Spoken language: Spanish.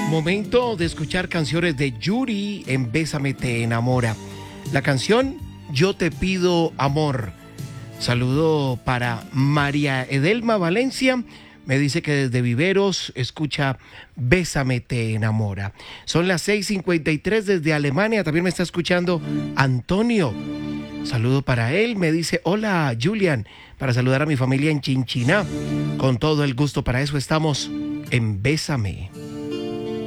Momento de escuchar canciones de Yuri en Bésame te enamora. La canción Yo te pido amor. Saludo para María Edelma Valencia. Me dice que desde Viveros escucha Bésame te enamora. Son las 6:53 desde Alemania. También me está escuchando Antonio. Saludo para él. Me dice, hola Julian, para saludar a mi familia en Chinchiná. Con todo el gusto, para eso estamos en Bésame.